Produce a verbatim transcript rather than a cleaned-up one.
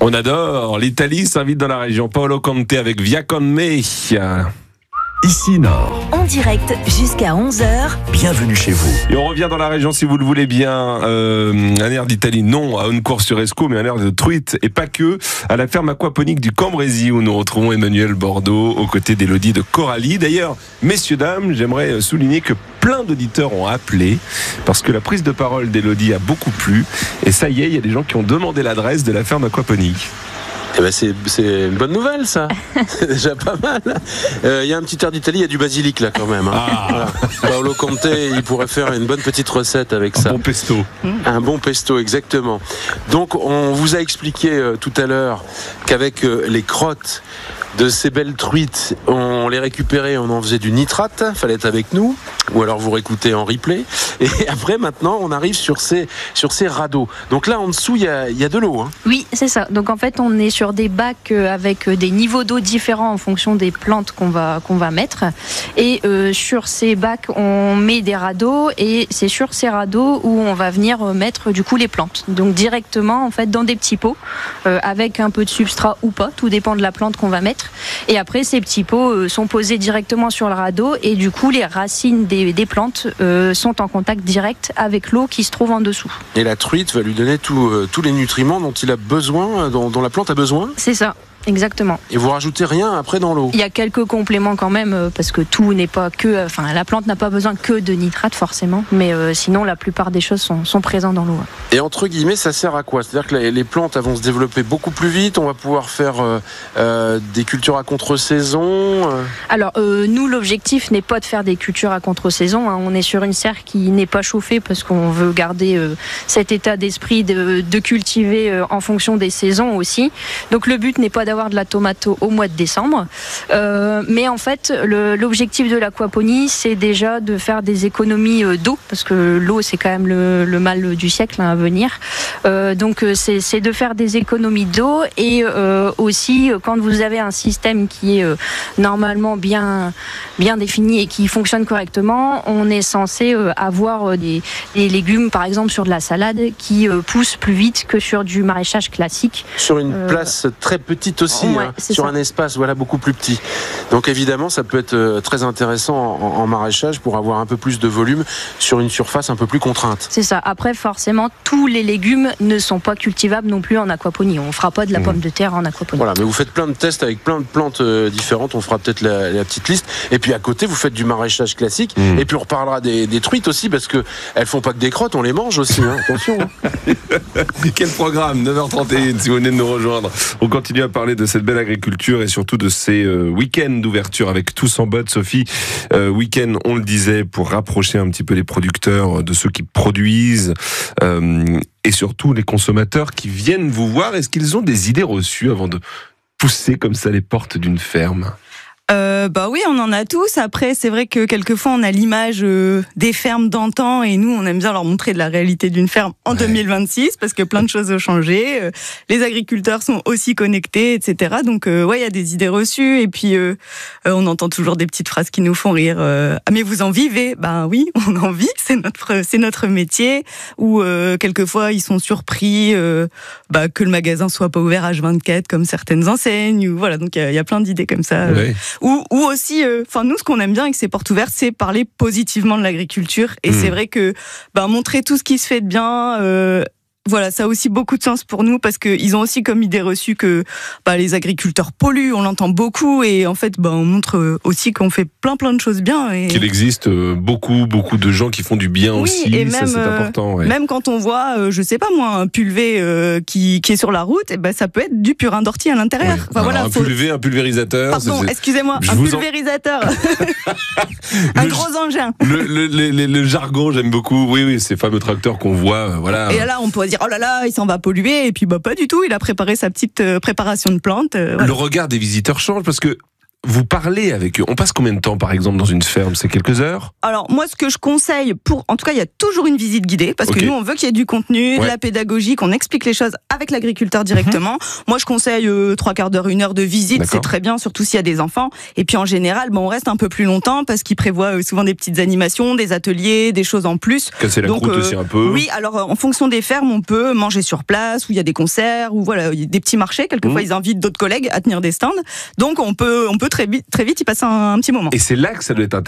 On adore. L'Italie s'invite dans la région. Paolo Conte avec Via con me. Ici Nord. En direct jusqu'à onze heures. Bienvenue chez vous. Et on revient dans la région si vous le voulez bien. Euh, un air d'Italie, non à une course sur Escaut, mais un air de truite et pas que. À la ferme aquaponique du Cambrésis où nous retrouvons Emmanuel Bordeaux aux côtés d'Élodie de Coralie. D'ailleurs, messieurs, dames, j'aimerais souligner que plein d'auditeurs ont appelé parce que la prise de parole d'Élodie a beaucoup plu. Et ça y est, il y a des gens qui ont demandé l'adresse de la ferme aquaponique. Eh ben c'est, c'est une bonne nouvelle, ça. C'est déjà pas mal. Il euh, y a un petit air d'Italie, il y a du basilic là quand même. Hein. Ah. Voilà. Paolo Conte, il pourrait faire une bonne petite recette avec un ça. Un bon pesto. Un bon pesto, exactement. Donc on vous a expliqué euh, tout à l'heure qu'avec euh, les crottes de ces belles truites, on les récupérait, on en faisait du nitrate, fallait être avec nous, ou alors vous réécoutez en replay. Et après, maintenant, on arrive sur ces, sur ces radeaux. Donc là, en dessous, il y a, y a de l'eau. Hein. Oui, c'est ça. Donc en fait, on est sur des bacs avec des niveaux d'eau différents en fonction des plantes qu'on va, qu'on va mettre. Et euh, sur ces bacs, on met des radeaux et c'est sur ces radeaux où on va venir mettre du coup les plantes. Donc directement, en fait, dans des petits pots, euh, avec un peu de substrat ou pas, tout dépend de la plante qu'on va mettre. Et après, ces petits pots euh, sont posés directement sur le radeau et du coup, les racines des, des plantes euh, sont en contact direct avec l'eau qui se trouve en dessous. Et la truite va lui donner tout, euh, tous les nutriments dont il a besoin, dont, dont la plante a besoin. C'est ça. Exactement. Et vous rajoutez rien après dans l'eau? Il y a quelques compléments quand même, parce que tout n'est pas que... Enfin, la plante n'a pas besoin que de nitrate forcément, mais euh, sinon la plupart des choses sont, sont présentes dans l'eau. Et entre guillemets, ça sert à quoi? C'est-à-dire que les plantes elles vont se développer beaucoup plus vite, on va pouvoir faire euh, euh, des cultures à contre-saison euh... Alors, euh, nous, l'objectif n'est pas de faire des cultures à contre-saison, hein. On est sur une serre qui n'est pas chauffée parce qu'on veut garder euh, cet état d'esprit de, de cultiver euh, en fonction des saisons aussi. Donc le but n'est pas d'avoir de la tomate au mois de décembre. Euh, mais en fait, le, l'objectif de l'aquaponie, c'est déjà de faire des économies d'eau, parce que l'eau, c'est quand même le, le mal du siècle hein, à venir. Euh, donc, c'est, c'est de faire des économies d'eau et euh, aussi, quand vous avez un système qui est euh, normalement bien, bien défini et qui fonctionne correctement, on est censé euh, avoir des, des légumes, par exemple, sur de la salade qui euh, poussent plus vite que sur du maraîchage classique. Sur une euh, place très petite aussi. Ouais, hein, sur ça. Un espace voilà, beaucoup plus petit. Donc évidemment, ça peut être très intéressant en, en maraîchage pour avoir un peu plus de volume sur une surface un peu plus contrainte. C'est ça. Après, forcément, tous les légumes ne sont pas cultivables non plus en aquaponie. On ne fera pas de la pomme de terre en aquaponie. Voilà, mais vous faites plein de tests avec plein de plantes euh, différentes. On fera peut-être la, la petite liste. Et puis à côté, vous faites du maraîchage classique. Mmh. Et puis on reparlera des, des truites aussi parce qu'elles ne font pas que des crottes, on les mange aussi. Hein. Attention. Hein. Quel programme, neuf heures trente et une si vous venez de nous rejoindre. On continue à parler de cette belle agriculture et surtout de ces euh, week-ends d'ouverture avec Tous en botte. Sophie, euh, week-end, on le disait, pour rapprocher un petit peu les producteurs de ceux qui produisent euh, et surtout les consommateurs qui viennent vous voir. Est-ce qu'ils ont des idées reçues avant de pousser comme ça les portes d'une ferme ? Euh, bah oui, on en a tous. Après, c'est vrai que quelquefois on a l'image euh, des fermes d'antan et nous, on aime bien leur montrer de la réalité d'une ferme en ouais. deux mille vingt-six parce que plein de choses ont changé. Euh, les agriculteurs sont aussi connectés, et cetera. Donc euh, ouais, il y a des idées reçues et puis euh, euh, on entend toujours des petites phrases qui nous font rire. Euh, ah mais vous en vivez ? Ben oui, on en vit. C'est notre c'est notre métier. Ou euh, quelquefois ils sont surpris euh, bah, que le magasin soit pas ouvert H vingt-quatre comme certaines enseignes. Ou voilà, donc il y, y a plein d'idées comme ça. Ouais. Euh, Ou, ou aussi, enfin euh, nous, ce qu'on aime bien avec ces portes ouvertes, c'est parler positivement de l'agriculture. Et mmh. c'est vrai que bah, montrer tout ce qui se fait de bien. Euh, Voilà, ça a aussi beaucoup de sens pour nous parce qu'ils ont aussi comme idée reçue que bah, les agriculteurs polluent, on l'entend beaucoup et en fait bah, on montre aussi qu'on fait plein plein de choses bien. Et... Qu'il existe beaucoup beaucoup de gens qui font du bien oui, aussi, et même, ça c'est important. Ouais. Même quand on voit, euh, je sais pas moi, un pulvé euh, qui, qui est sur la route, et ben ça peut être du purin d'ortie à l'intérieur. Ouais. Enfin, Alors, voilà, un faut... pulvé, un pulvérisateur. Pardon, c'est... excusez-moi, je un vous pulvérisateur. En... un gros engin. Le, le, le, le, le jargon, j'aime beaucoup. Oui, oui, ces fameux tracteurs qu'on voit, euh, voilà. Et là, on pourrait dire, oh là là, il s'en va polluer, et puis bah pas du tout, il a préparé sa petite euh, préparation de plantes. Euh, voilà. Le regard des visiteurs change parce que vous parlez avec eux. On passe combien de temps, par exemple, dans une ferme? C'est quelques heures? Alors, moi, ce que je conseille, pour, en tout cas, il y a toujours une visite guidée, parce okay. que nous, on veut qu'il y ait du contenu, ouais. de la pédagogie, qu'on explique les choses avec l'agriculteur directement. Mm-hmm. Moi, je conseille euh, trois quarts d'heure, une heure de visite, D'accord. c'est très bien, surtout s'il y a des enfants. Et puis, en général, bon, on reste un peu plus longtemps, parce qu'ils prévoient euh, souvent des petites animations, des ateliers, des choses en plus. Casser la Donc, croûte euh, aussi un peu. Oui, alors, euh, en fonction des fermes, on peut manger sur place, où il y a des concerts, ou voilà, des petits marchés. Quelquefois, mmh. ils invitent d'autres collègues à tenir des stands. Donc, on peut, on peut très vite, très vite y passer un, un petit moment. Et c'est là que ça doit être intéressant.